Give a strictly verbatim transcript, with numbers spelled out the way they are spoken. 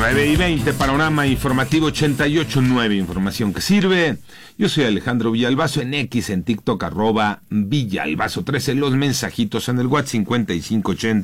nueve y veinte, panorama informativo ochenta y ocho punto nueve, información que sirve. Yo soy Alejandro Villalbazo, en X, en TikTok, arroba Villalbazo trece, los mensajitos en el WhatsApp cincuenta y cinco ochenta